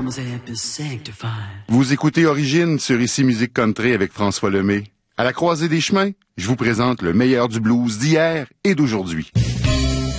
Vous écoutez Origine sur Ici Musique Country avec François Lemay. À la croisée des chemins, je vous présente le meilleur du blues d'hier et d'aujourd'hui.